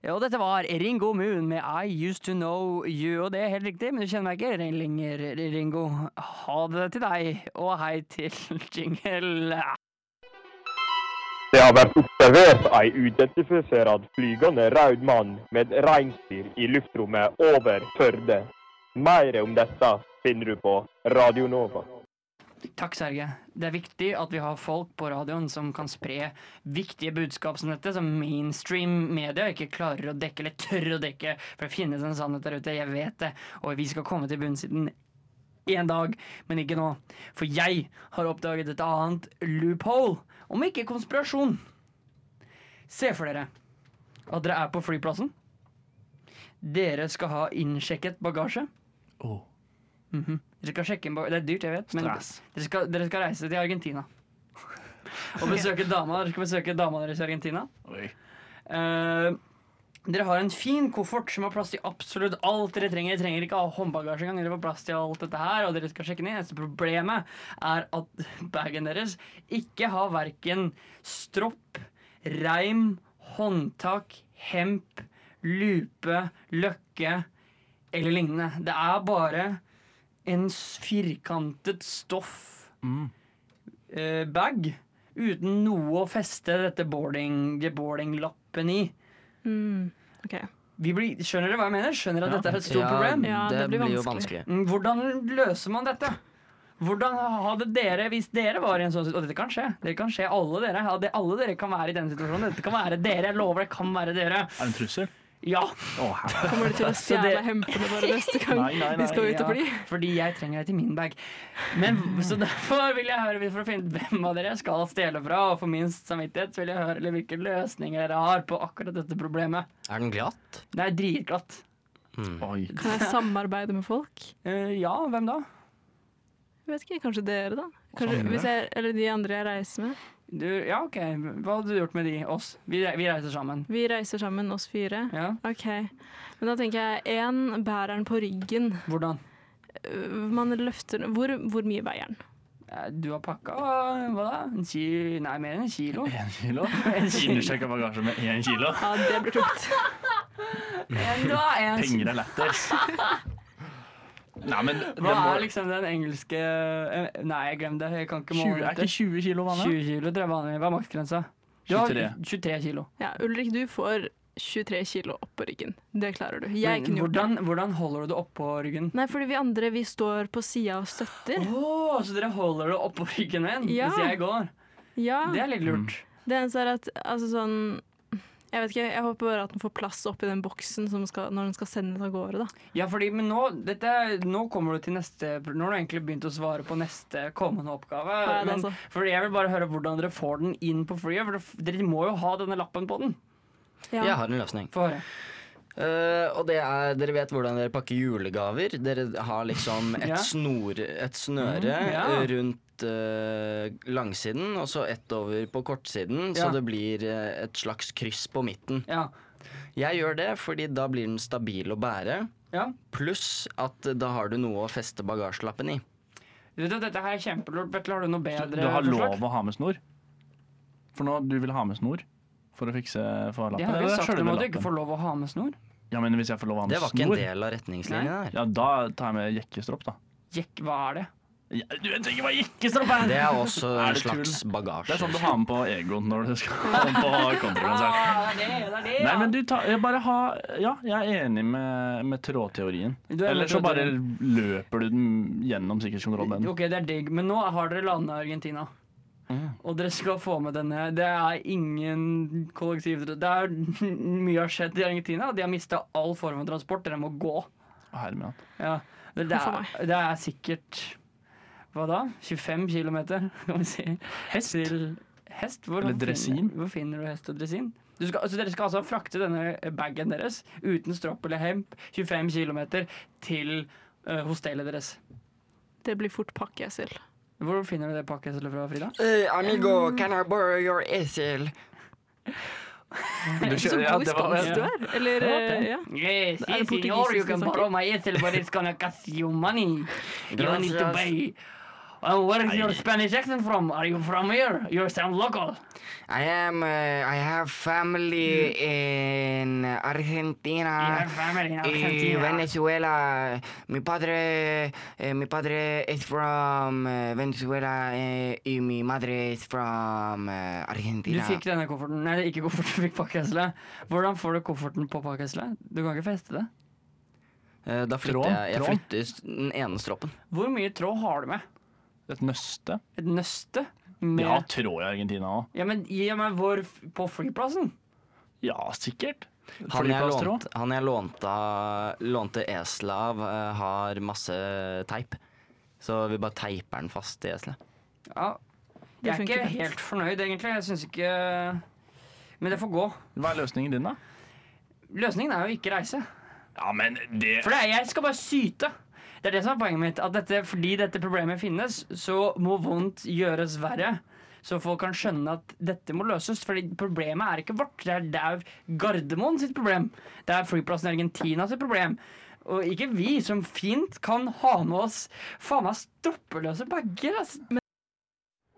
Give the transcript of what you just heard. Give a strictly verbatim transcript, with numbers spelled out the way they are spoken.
Og dette var Ringo Moon med I Used To Know You, og det er helt riktig, men du kjenner meg ikke lenger, Ringo. Ha det til deg, og hei til Jingle. Det har vært observert ei uidentifisert flygende rød mann med reinsdyr i luftrommet over Førde. Mer om dette finner du på Radio Nova. Takk, Serge. Det er viktig at vi har folk på radioen som kan spre viktige budskap som dette, som mainstream media ikke klarer å dekke, eller tør å dekke, for det finnes en sannhet der ute, jeg vet det, og vi skal komme til bunnsiden en dag, men ikke nå. For jeg har oppdaget et annet loophole, om ikke konspirasjon. Se for dere at dere er på flyplassen. Dere skal ha innsjekket bagasje. Oh. Mm-hmm. Dere skal sjekke en bagasje. Det er dyrt, jeg vet, men dere skal, dere skal reise til Argentina. Og besøke dama. Dere skal besøke dama deres i Argentina. Oi. Uh, Dere har en fin koffert som har plass til absolutt alt dere trenger. Dere trenger ikke ha håndbagasje engang. Dere får plass til alt dette her, og dere skal sjekke den inn. Eneste problemet er at bagen deres ikke har hverken stropp, reim, håndtak, hemp, lupe, løkke eller lignende. Det er bare en firkantet stoff mm. uh, bag uten noe å feste dette boarding, boardinglappen i. Mm, ok. Vi blir, skjønner dere hva jeg mener? Skjønner at Ja. dette er et stort Ja, problem? Ja, det, det blir blir jo vanskelig. vanskelig. Mm, Hvordan løser man dette? Hvordan hadde dere, hvis dere var i en sånn situasjon, og dette kan skje, det kan skje alle dere, hadde, alle dere kan være i denne situasjonen, dette kan være dere, jeg lover det kan være dere. Er det en trussel? Ja, Å, herre. Kommer du til å Så det- stjele hempene våre neste gang Nei, nei, nei. vi skal ut og fly? ja, fordi jeg trenger det til min bag. Men så derfor vil jeg høre, for å finne ut hvem av dere skal stjele fra, og for minst samvittighet, så vil jeg høre eller hvilke løsninger dere har på akkurat dette problemet. Er den glatt? Det er dritglatt. Mm. Oi. Kan jeg samarbeide med folk? Eh, ja, hvem da? Jeg vet ikke, kanskje dere da? Kanskje, Andre? hvis jeg, eller de andre jeg reiser med. Du, ja, ok. Hva hadde du gjort med de, oss? Vi, vi reiser sammen. Vi reiser sammen, oss fire. Ja, Ok, men da tenker jeg en bærer den på ryggen. hvordan? Øh, Man løfter den. Hvor, hvor mye veier den? Eh, Du har pakka, hva da? En ki... Nei, mer enn en kilo. En kilo? En kilo. Innersjekka bagasje med én kilo? Ja, det blir tungt. En, da, en Penger er lættis. Nei, men det Hva må er liksom den engelske eh, Nei, jeg glemte det. Jeg kan ikke tjue, måle Er ikke tjue kilo vanlig? tjue kilo, tror jeg er vanlig. Hva er maksgrensa? Du har tjuetre. tjuetre kilo. Ja, Ulrik, du får tjuetre kilo opp på ryggen. Det klarer du. Jeg Men kunne gjort det. hvordan, hvordan holder du det oppå ryggen? Nei, fordi vi andre, vi står på sida og støtter. Åh, så dere holder det oppå ryggen min Ja. hvis jeg går? Ja, Det er litt lurt. det eneste er at, altså sånn, jeg vet ikke, jeg håper bare at den får plass oppi den boksen som skal, når den skal sendes av gårde da. Ja, fordi, men nå, dette, nå kommer du til neste. Nå har du egentlig begynt å svare på neste kommende oppgave. Hva er det Men, altså? fordi jeg vil bare høre hvordan dere får den inn på flyet. For dere- dere må jo ha denne lappen på den. Ja. Jeg har en løsning. Få høre. Eh, og det er, dere vet hvordan dere pakker julegaver. Dere har liksom et, Ja. snor, et snøre Mhm, ja. eh, rundt eh, langsiden, og så ett over på kortsiden, Ja. så det blir eh, et slags kryss på midten. Ja. Jeg gjør det fordi da blir den stabil å bære, ja. pluss at da har du noe å feste bagasjelappen i. Vet du, dette her er kjempelurt. Vetle, har du noe Så bedre du har forslag? lov å ha med snor? For nå, du vil ha med snor for å fikse for lappen? Jeg har eller ikke sagt selve om at du lappen? ikke får lov å ha med snor. Ja, men hvis jeg får lov å ha med Det var ikke snor, en del av retningslinjene her. ja, da tar jeg med jekkestropp, da. Jekk, hva er det? Ja, du vet ikke hva jekkestropp er! Det er også Er en det slags tull? bagasje. Det er sånn du har med på Egon når du skal på kontrabandsak. Ah, det er det, det er det, Nei, men du tar, jeg bare ha Ja, jeg er enig med, med trådteorien. Du er med Eller så bare trådteorien. løper du den gjennom sikkerhetskontrollen med den. Ok, det er digg. Men nå har dere landet i Argentina. Mm. Og dere skal få med denne. Det er ingen kollektiv. Det er mye har skjedd i Argentina, og de har mista all form for transport. Dere må gå. Herre min. Ja. Det, det, Huff a er, det er sikkert Hva da? tjuefem kilometer, kan vi si. Hest? Til hest? Hvor, Eller dresin? Finner, hvor finner du hest og dresin? Du skal, altså dere skal altså frakte denne bagen deres uten stropp eller hemp tjuefem kilometer til uh, hostellet deres. Det blir fort pakkeesel. Hvor finner du det pakkeselet fra, Frida? Hey, amigo, can I borrow your esel? Du Så kjører- ja, god i det var- spansk ja. du er. Eller, eh, ja. Yes, Er det yes, portugisisk senor, you du can snakker? borrow my esel, but it's gonna cost you money. You need to pay. And where is your Nei. Spanish accent from? Are you from here? You sound local. I am uh, I have family in Argentina. You have family in Y Argentina. Venezuela. Mi padre, eh, mi padre is from eh, Venezuela, eh, y mi madre is from eh, Du Argentina. fikk denne kofferten. Nei, ikke kofferten, du fikk pakkeheslet. Hvordan får du kofferten på pakkeheslet? Du kan ikke feste det. Eh, da flytter Tråd, jeg, jeg tråd. flytter s- den ene stroppen. Hvor mye tråd har du med? Et nøste. Et nøste? Med... Ja, tråd i Argentina òg. Ja, men, ja, men hvor? På flyplassen? Ja, sikkert. Han jeg, Flyplasstråd. lånt, han jeg lånte, lånte eselet av, eh, har masse teip. Så vi bare teiper den fast i eselet. Ja. Det Jeg er funker ikke fint. helt fornøyd, egentlig. Jeg syns ikke Men det får gå. Hva er løsningen din, da? Løsningen er jo ikke reise. Ja, men det For det er, jeg skal bare syte. Det er det som er poenget mitt. At dette, fordi dette problemet finnes, så må vondt gjøres verre. Så folk kan skjønne at dette må løses. Fordi problemet er ikke vårt. Det er, det er Gardermoen sitt problem. Det er flyplassen i Argentina sitt problem. Og ikke vi, som fint kan ha med oss faen meg stoppeløse bager. Altså.